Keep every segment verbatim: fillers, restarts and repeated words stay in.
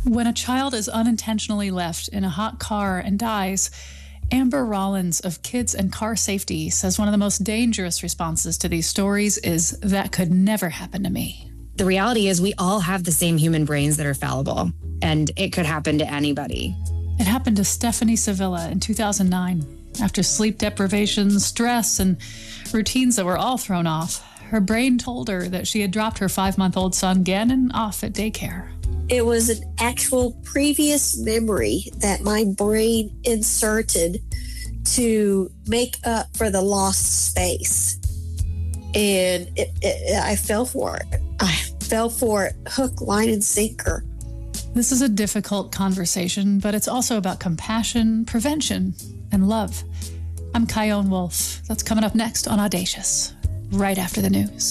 When a child is unintentionally left in a hot car and dies, Amber Rollins of Kids and Car Safety says one of the most dangerous responses to these stories is, "That could never happen to me." The reality is we all have the same human brains that are fallible, and it could happen to anybody. It happened to Stephanie Sevilla in two thousand nine. After sleep deprivation, stress, and routines that were all thrown off, her brain told her that she had dropped her five-month-old son Gannon off at daycare. It was an actual previous memory that my brain inserted to make up for the lost space. And it, it, I fell for it. I fell for it, hook, line, and sinker. This is a difficult conversation, but it's also about compassion, prevention, and love. I'm Kyone Wolf. That's coming up next on Audacious, right after the news.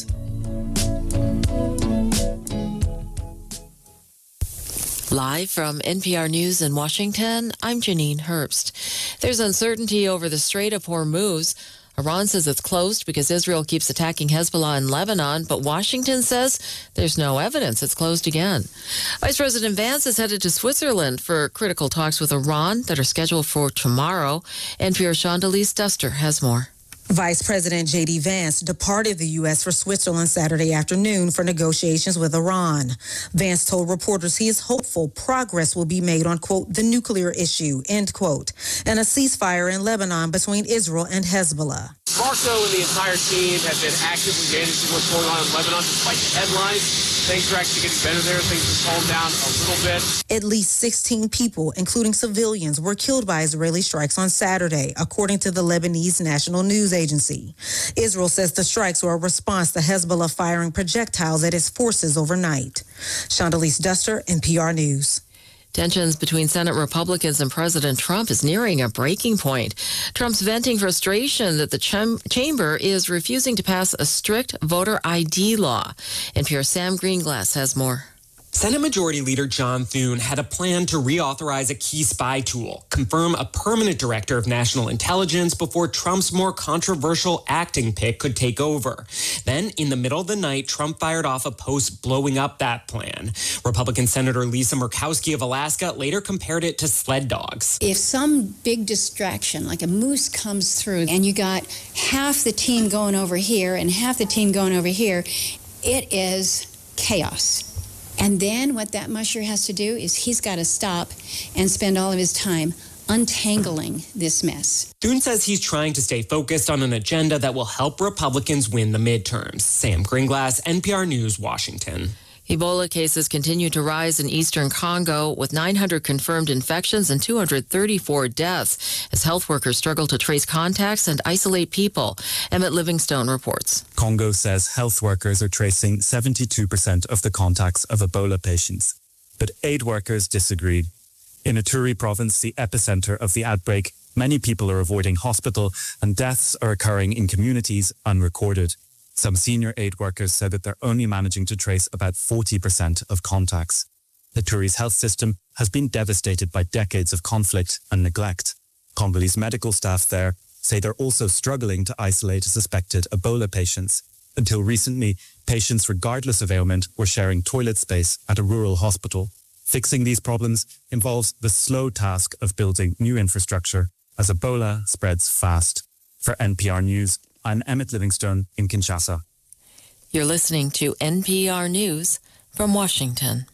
Live from N P R News in Washington, I'm Janine Herbst. There's uncertainty over the Strait of Hormuz. Iran says it's closed because Israel keeps attacking Hezbollah in Lebanon, but Washington says there's no evidence it's closed again. Vice President Vance is headed to Switzerland for critical talks with Iran that are scheduled for tomorrow. N P R's Shondelise Duster has more. Vice President J D. Vance departed the U S for Switzerland Saturday afternoon for negotiations with Iran. Vance told reporters he is hopeful progress will be made on, quote, the nuclear issue, end quote, and a ceasefire in Lebanon between Israel and Hezbollah. Marco and the entire team have been actively managing what's going on in Lebanon despite the headlines. Things are actually getting better there. Things have calmed down a little bit. At least sixteen people, including civilians, were killed by Israeli strikes on Saturday, according to the Lebanese National News Agency. Israel says the strikes were a response to Hezbollah firing projectiles at its forces overnight. Shondelise Duster, N P R News. Tensions between Senate Republicans and President Trump is nearing a breaking point. Trump's venting frustration that the cham- chamber is refusing to pass a strict voter I D law. N P R's Sam Greenglass has more. Senate Majority Leader John Thune had a plan to reauthorize a key spy tool, confirm a permanent director of national intelligence before Trump's more controversial acting pick could take over. Then, in the middle of the night, Trump fired off a post blowing up that plan. Republican Senator Lisa Murkowski of Alaska later compared it to sled dogs. If some big distraction, like a moose, comes through and you got half the team going over here and half the team going over here, it is chaos. And then what that musher has to do is he's got to stop and spend all of his time untangling this mess. Thune says he's trying to stay focused on an agenda that will help Republicans win the midterms. Sam Greenglass, N P R News, Washington. Ebola cases continue to rise in eastern Congo with nine hundred confirmed infections and two hundred thirty-four deaths as health workers struggle to trace contacts and isolate people. Emmett Livingstone reports. Congo says health workers are tracing seventy-two percent of the contacts of Ebola patients. But aid workers disagreed. In Ituri province, the epicenter of the outbreak, many people are avoiding hospital and deaths are occurring in communities unrecorded. Some senior aid workers said that they're only managing to trace about forty percent of contacts. Ituri's health system has been devastated by decades of conflict and neglect. Congolese medical staff there say they're also struggling to isolate suspected Ebola patients. Until recently, patients regardless of ailment were sharing toilet space at a rural hospital. Fixing these problems involves the slow task of building new infrastructure as Ebola spreads fast. For N P R News, I'm Emmett Livingstone in Kinshasa. You're listening to N P R News from Washington.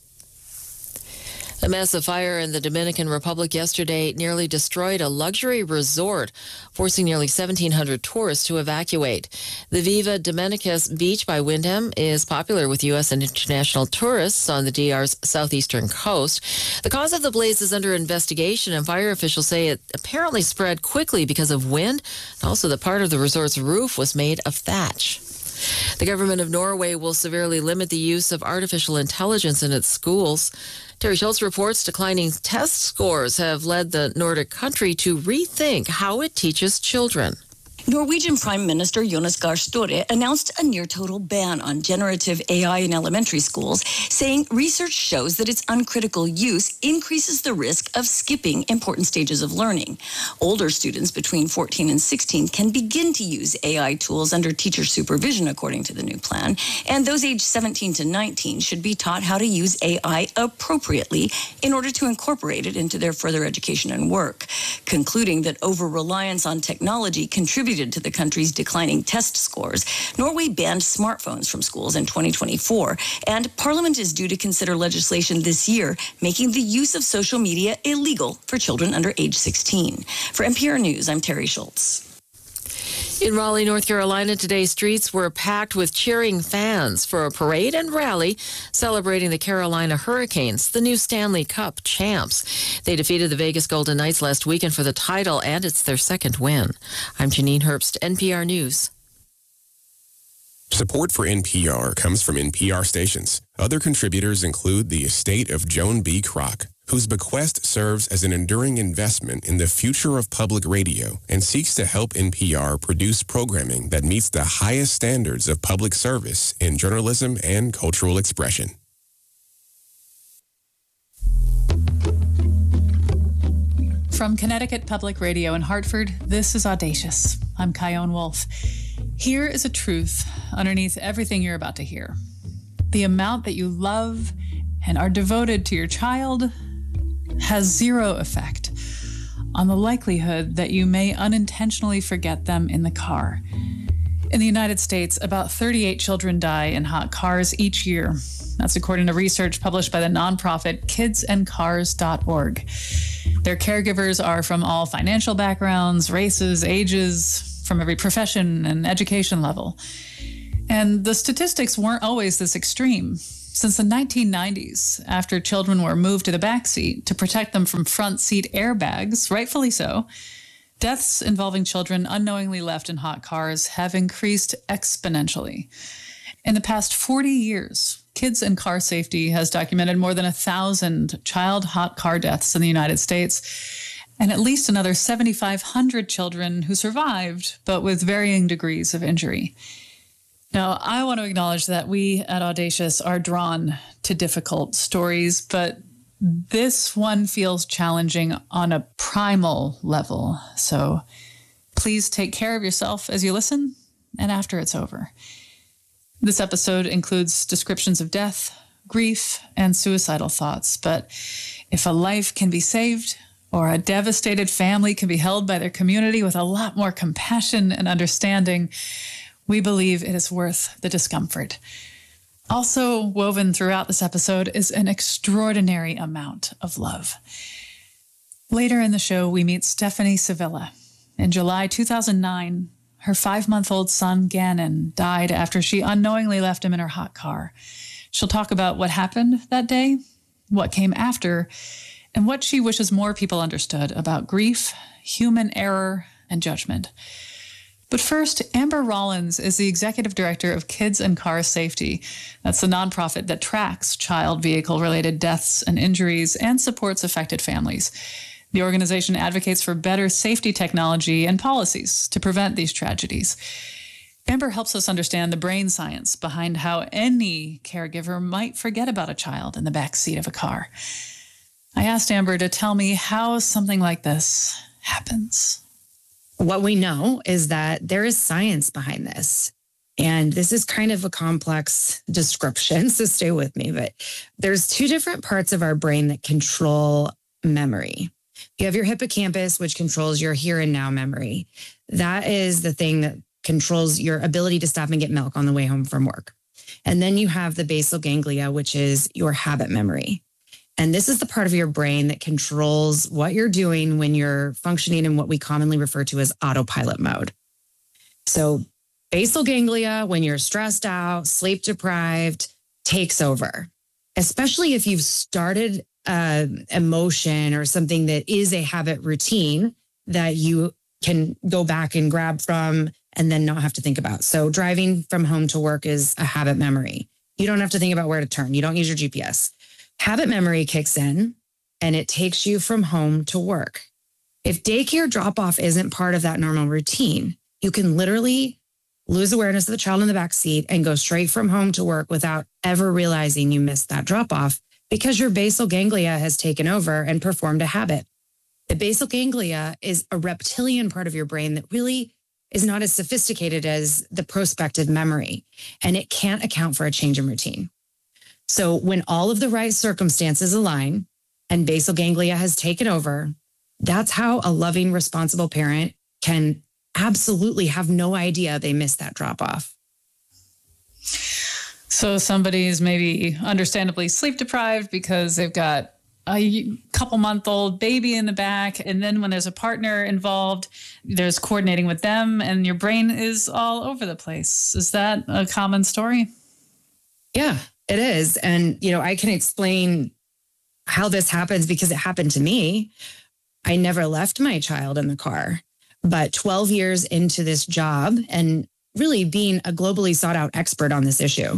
A massive fire in the Dominican Republic yesterday nearly destroyed a luxury resort, forcing nearly seventeen hundred tourists to evacuate. The Viva Dominicus beach by Wyndham is popular with U S and international tourists on the D R's southeastern coast. The cause of the blaze is under investigation, and fire officials say it apparently spread quickly because of wind, and also that part of the resort's roof was made of thatch. The government of Norway will severely limit the use of artificial intelligence in its schools. Terry Schultz reports declining test scores have led the Nordic country to rethink how it teaches children. Norwegian Prime Minister Jonas Gahr Støre announced a near-total ban on generative A I in elementary schools, saying research shows that its uncritical use increases the risk of skipping important stages of learning. Older students between fourteen and sixteen can begin to use A I tools under teacher supervision, according to the new plan, and those aged seventeen to nineteen should be taught how to use A I appropriately in order to incorporate it into their further education and work, concluding that over-reliance on technology contributes to the country's declining test scores. Norway banned smartphones from schools in twenty twenty-four, and Parliament is due to consider legislation this year making the use of social media illegal for children under age sixteen. For N P R News, I'm Terry Schultz. In Raleigh, North Carolina, today streets were packed with cheering fans for a parade and rally celebrating the Carolina Hurricanes, the new Stanley Cup champs. They defeated the Vegas Golden Knights last weekend for the title, and it's their second win. I'm Janine Herbst, N P R News. Support for N P R comes from N P R stations. Other contributors include the estate of Joan B. Kroc, whose bequest serves as an enduring investment in the future of public radio and seeks to help N P R produce programming that meets the highest standards of public service in journalism and cultural expression. From Connecticut Public Radio in Hartford, this is Audacious. I'm Kyone Wolf. Here is a truth underneath everything you're about to hear. The amount that you love and are devoted to your child has zero effect on the likelihood that you may unintentionally forget them in the car. In the United States, about thirty-eight children die in hot cars each year. That's according to research published by the nonprofit kids and cars dot org. Their caregivers are from all financial backgrounds, races, ages, from every profession and education level. And the statistics weren't always this extreme. Since the nineteen nineties, after children were moved to the backseat to protect them from front seat airbags, rightfully so, deaths involving children unknowingly left in hot cars have increased exponentially. In the past forty years, Kids and Car Safety has documented more than a thousand child hot car deaths in the United States, and at least another seventy-five hundred children who survived, but with varying degrees of injury. Now, I want to acknowledge that we at Audacious are drawn to difficult stories, but this one feels challenging on a primal level. So please take care of yourself as you listen and after it's over. This episode includes descriptions of death, grief, and suicidal thoughts. But if a life can be saved or a devastated family can be held by their community with a lot more compassion and understanding, we believe it is worth the discomfort. Also woven throughout this episode is an extraordinary amount of love. Later in the show, we meet Stephanie Sevilla. In July two thousand nine, her five-month-old son, Gannon, died after she unknowingly left him in her hot car. She'll talk about what happened that day, what came after, and what she wishes more people understood about grief, human error, and judgment. But first, Amber Rollins is the executive director of Kids and Car Safety. That's the nonprofit that tracks child vehicle-related deaths and injuries and supports affected families. The organization advocates for better safety technology and policies to prevent these tragedies. Amber helps us understand the brain science behind how any caregiver might forget about a child in the back seat of a car. I asked Amber to tell me how something like this happens. What we know is that there is science behind this. And this is kind of a complex description, so stay with me. But there's two different parts of our brain that control memory. You have your hippocampus, which controls your here and now memory. That is the thing that controls your ability to stop and get milk on the way home from work. And then you have the basal ganglia, which is your habit memory. And this is the part of your brain that controls what you're doing when you're functioning in what we commonly refer to as autopilot mode. So basal ganglia, when you're stressed out, sleep deprived, takes over, especially if you've started uh, emotion or something that is a habit routine that you can go back and grab from and then not have to think about. So driving from home to work is a habit memory. You don't have to think about where to turn. You don't use your G P S. Habit memory kicks in and it takes you from home to work. If daycare drop-off isn't part of that normal routine, you can literally lose awareness of the child in the back seat and go straight from home to work without ever realizing you missed that drop off because your basal ganglia has taken over and performed a habit. The basal ganglia is a reptilian part of your brain that really is not as sophisticated as the prospective memory, and it can't account for a change in routine. So when all of the right circumstances align and basal ganglia has taken over, that's how a loving, responsible parent can absolutely have no idea they missed that drop off. So somebody's maybe understandably sleep deprived because they've got a couple month old baby in the back. And then when there's a partner involved, there's coordinating with them and your brain is all over the place. Is that a common story? Yeah, it is. And, you know, I can explain how this happens because it happened to me. I never left my child in the car, but twelve years into this job and really being a globally sought out expert on this issue,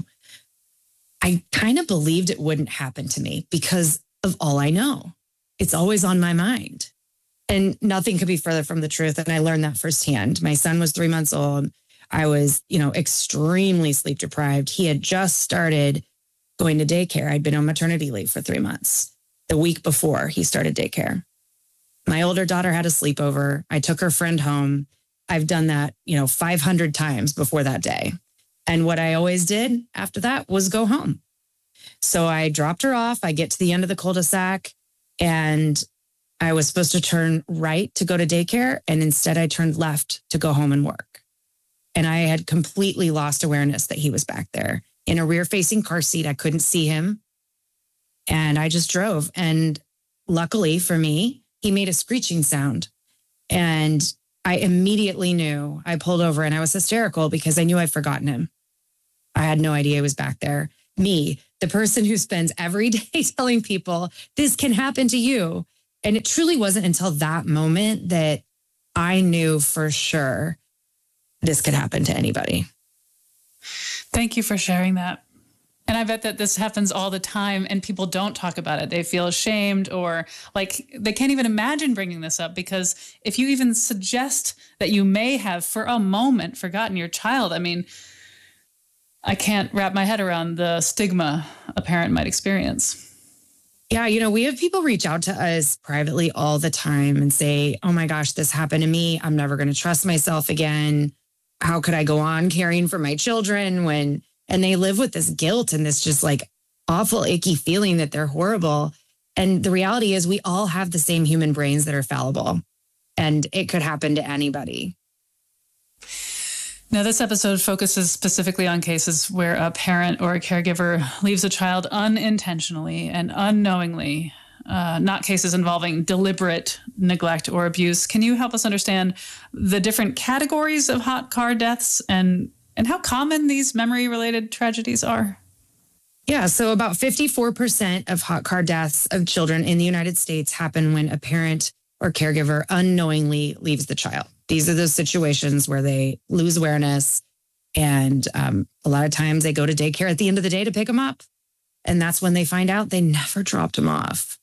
I kind of believed it wouldn't happen to me because of all I know. It's always on my mind. And nothing could be further from the truth. And I learned that firsthand. My son was three months old. I was, you know, extremely sleep deprived. He had just started going to daycare. I'd been on maternity leave for three months. The week before he started daycare. My older daughter had a sleepover. I took her friend home. I've done that, you know, five hundred times before that day. And what I always did after that was go home. So I dropped her off. I get to the end of the cul-de-sac and I was supposed to turn right to go to daycare. And instead I turned left to go home and work. And I had completely lost awareness that he was back there in a rear facing car seat. I couldn't see him. And I just drove. And luckily for me, he made a screeching sound. And I immediately knew. I pulled over and I was hysterical because I knew I'd forgotten him. I had no idea he was back there. Me, the person who spends every day telling people this can happen to you. And it truly wasn't until that moment that I knew for sure this could happen to anybody. Thank you for sharing that. And I bet that this happens all the time and people don't talk about it. They feel ashamed or like they can't even imagine bringing this up because if you even suggest that you may have for a moment forgotten your child, I mean, I can't wrap my head around the stigma a parent might experience. Yeah, you know, we have people reach out to us privately all the time and say, oh my gosh, this happened to me. I'm never going to trust myself again. How could I go on caring for my children when, and they live with this guilt and this just like awful, icky feeling that they're horrible. And the reality is we all have the same human brains that are fallible and it could happen to anybody. Now, this episode focuses specifically on cases where a parent or a caregiver leaves a child unintentionally and unknowingly, uh, not cases involving deliberate neglect or abuse. Can you help us understand the different categories of hot car deaths and, and how common these memory-related tragedies are? Yeah, so about fifty-four percent of hot car deaths of children in the United States happen when a parent or caregiver unknowingly leaves the child. These are those situations where they lose awareness and um, a lot of times they go to daycare at the end of the day to pick them up. And that's when they find out they never dropped them off.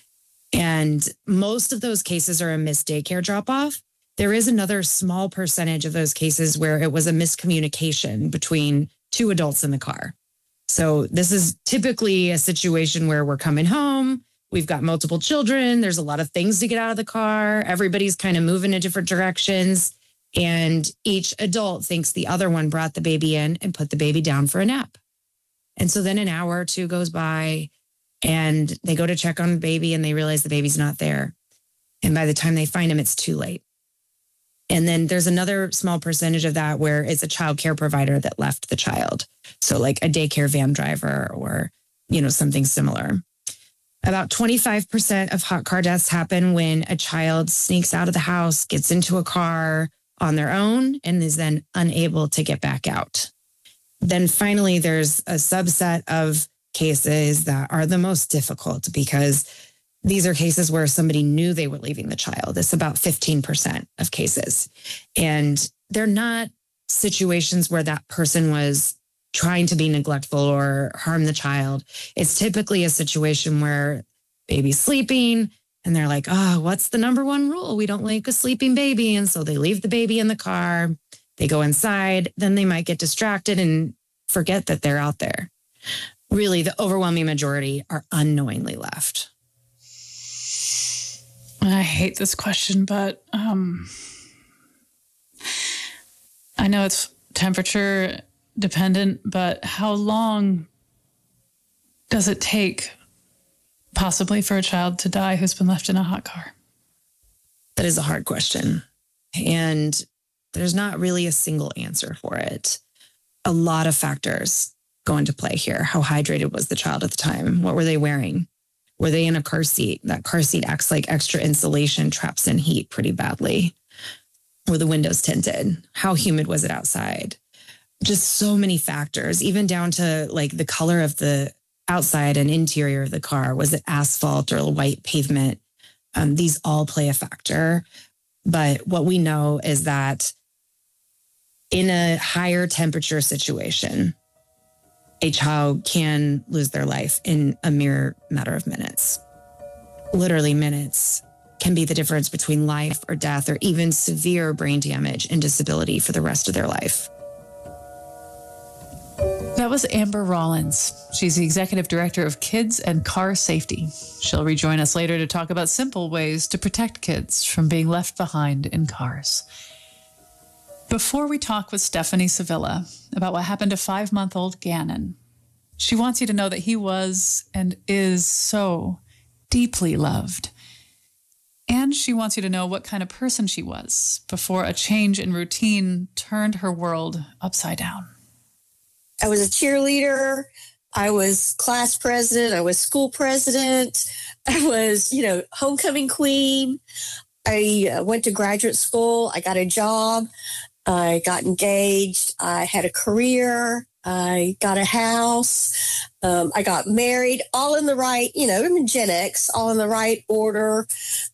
And most of those cases are a missed daycare drop off. There is another small percentage of those cases where it was a miscommunication between two adults in the car. So this is typically a situation where we're coming home. We've got multiple children. There's a lot of things to get out of the car. Everybody's kind of moving in different directions. And each adult thinks the other one brought the baby in and put the baby down for a nap. And so then an hour or two goes by and they go to check on the baby and they realize the baby's not there. And by the time they find him, it's too late. And then there's another small percentage of that where it's a child care provider that left the child. So like a daycare van driver or, you know, something similar. About twenty-five percent of hot car deaths happen when a child sneaks out of the house, gets into a car on their own, and is then unable to get back out. Then finally, there's a subset of cases that are the most difficult because these are cases where somebody knew they were leaving the child. It's about fifteen percent of cases. And they're not situations where that person was trying to be neglectful or harm the child. It's typically a situation where baby's sleeping and they're like, oh, what's the number one rule? We don't like a sleeping baby. And so they leave the baby in the car They go inside, then they might get distracted and forget that they're out there. Really, the overwhelming majority are unknowingly left. I hate this question, but um, I know it's temperature dependent, but how long does it take possibly for a child to die who's been left in a hot car? That is a hard question. And there's not really a single answer for it. A lot of factors go into play here. How hydrated was the child at the time? What were they wearing? Were they in a car seat? That car seat acts like extra insulation, traps in heat pretty badly. Were the windows tinted? How humid was it outside? Just so many factors, even down to like the color of the outside and interior of the car. Was it asphalt or white pavement? Um, these all play a factor. But what we know is that in a higher temperature situation, a child can lose their life in a mere matter of minutes. Literally minutes can be the difference between life or death or even severe brain damage and disability for the rest of their life. That was Amber Rollins. She's the executive director of Kids and Car Safety. She'll rejoin us later to talk about simple ways to protect kids from being left behind in cars. Before we talk with Stephanie Sevilla about what happened to five-month-old Gannon, she wants you to know that he was and is so deeply loved. And she wants you to know what kind of person she was before a change in routine turned her world upside down. I was a cheerleader. I was class president. I was school president. I was, you know, homecoming queen. I uh, went to graduate school. I got a job. I got engaged. I had a career. I got a house. Um, I got married, all in the right, you know, I'm in Gen X, all in the right order.